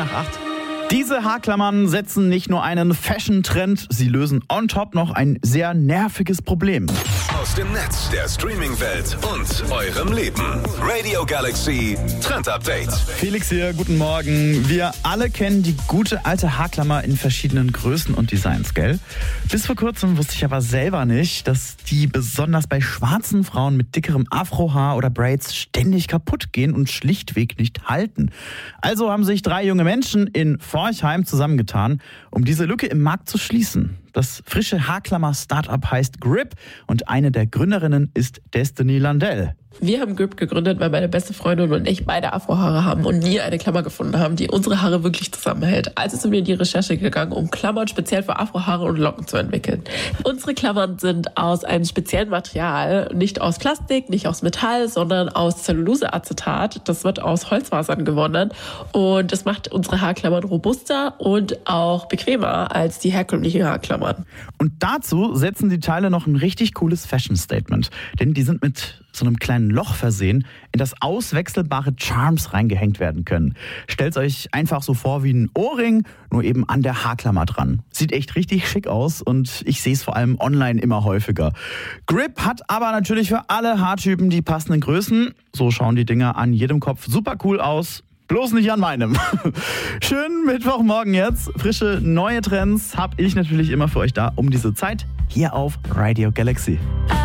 nach 8. Diese Haarklammern setzen nicht nur einen Fashion-Trend, sie lösen on top noch ein sehr nerviges Problem. Aus dem Netz, der Streaming-Welt und eurem Leben. Radio Galaxy Trend Update. Felix hier, guten Morgen. Wir alle kennen die gute alte Haarklammer in verschiedenen Größen und Designs, gell? Bis vor kurzem wusste ich aber selber nicht, dass die besonders bei schwarzen Frauen mit dickerem Afrohaar oder Braids ständig kaputt gehen und schlichtweg nicht halten. Also haben sich 3 junge Menschen in Forchheim zusammengetan, um diese Lücke im Markt zu schließen. Das frische Haarklammer-Startup heißt Grip und eine der Gründerinnen ist Destiny Landell. Wir haben Grip gegründet, weil meine beste Freundin und ich beide Afrohaare haben und nie eine Klammer gefunden haben, die unsere Haare wirklich zusammenhält. Also sind wir in die Recherche gegangen, um Klammern speziell für Afrohaare und Locken zu entwickeln. Unsere Klammern sind aus einem speziellen Material, nicht aus Plastik, nicht aus Metall, sondern aus Zelluloseacetat. Das wird aus Holzfasern gewonnen und das macht unsere Haarklammern robuster und auch bequemer als die herkömmlichen Haarklammern. Und dazu setzen die Teile noch ein richtig cooles Fashion-Statement, denn die sind mit so einem kleinen Loch versehen, in das auswechselbare Charms reingehängt werden können. Stellt euch einfach so vor wie ein Ohrring, nur eben an der Haarklammer dran. Sieht echt richtig schick aus und ich sehe es vor allem online immer häufiger. Grip hat aber natürlich für alle Haartypen die passenden Größen. So schauen die Dinger an jedem Kopf super cool aus. Bloß nicht an meinem. Schönen Mittwochmorgen jetzt. Frische neue Trends habe ich natürlich immer für euch da um diese Zeit hier auf Radio Galaxy.